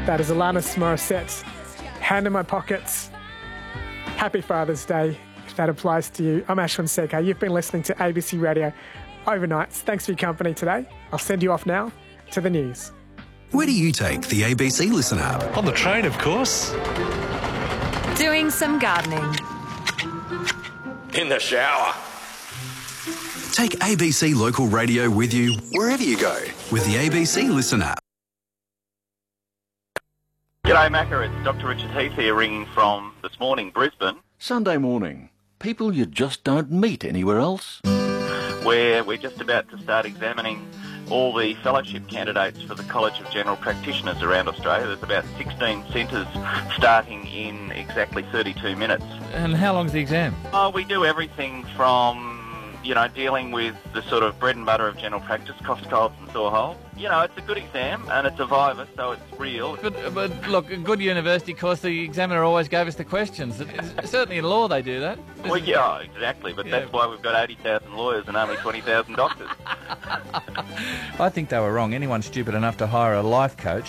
That is Alanis Morissette. Hand in my pockets. Happy Father's Day, if that applies to you. I'm Ashwin Sekhar. You've been listening to ABC Radio Overnights. Thanks for your company today. I'll send you off now to the news. Where do you take the ABC Listen app? On the train, of course. Doing some gardening. In the shower. Take ABC Local Radio with you wherever you go with the ABC Listen app. G'day Macca, it's Dr Richard Heath here ringing from this morning, Brisbane, Sunday morning. People you just don't meet anywhere else. where we're just about to start examining all the fellowship candidates for the College of General Practitioners around Australia. There's about 16 centres starting in exactly 32 minutes. And how long's the exam? We do everything from, dealing with the sort of bread and butter of general practice, coughs, colds and sore holes. It's a good exam and it's a Viva, so it's real. But look, a good university course, the examiner always gave us the questions. Certainly in law they do that. Well, yeah, exactly, but that's why we've got 80,000 lawyers and only 20,000 doctors. I think they were wrong. Anyone stupid enough to hire a life coach